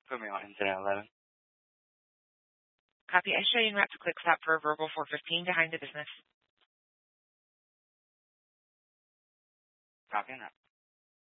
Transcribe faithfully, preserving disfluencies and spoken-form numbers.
Put me on incident eleven. Copy. I show you not to click stop for verbal four fifteen behind the business. Copy that.